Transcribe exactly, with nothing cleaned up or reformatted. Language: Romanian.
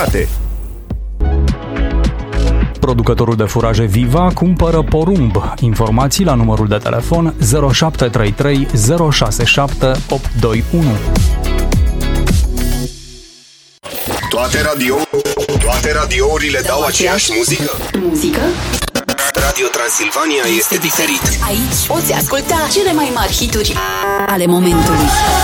calitate. Producătorul de furaje Viva cumpără porumb. Informații la numărul de telefon zero șapte trei trei zero șase șapte opt doi unu. Toate radio, toate radiourile dau aceeași muzică. Muzică? Radio Transilvania este diferit. Aici poți asculta cele mai mari hituri ale momentului.